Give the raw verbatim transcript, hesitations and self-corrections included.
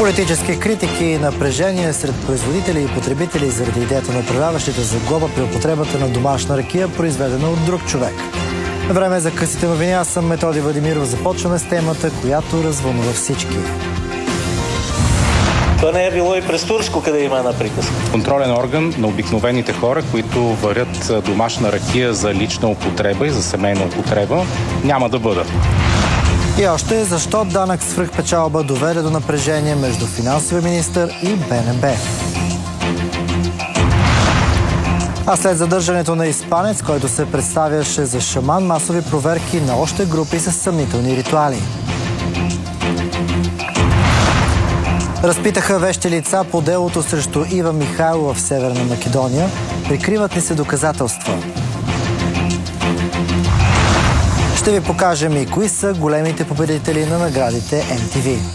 Политически критики и напрежение сред производители и потребители заради идеята на управляващите за глоба при употребата на домашна ракия, произведена от друг човек. Време за късите новини. Аз съм Методи Владимиров. Започваме с темата, която развълнува всички. Това не е било и през Турско, къде има една приказка. Контролен орган на обикновените хора, които варят домашна ракия за лична употреба и за семейна употреба, няма да бъдат. И още защо данък свръхпечалба доведе до напрежение между финансовия министър и Б Н Б. А след задържането на испанец, който се представяше за шаман, масови проверки на още групи с съмнителни ритуали. Разпитаха вещи лица по делото срещу Ива Михайлова в Северна Македония. Прикриват ли се доказателства? Ще ви покажем и кои са големите победители на наградите М Т В.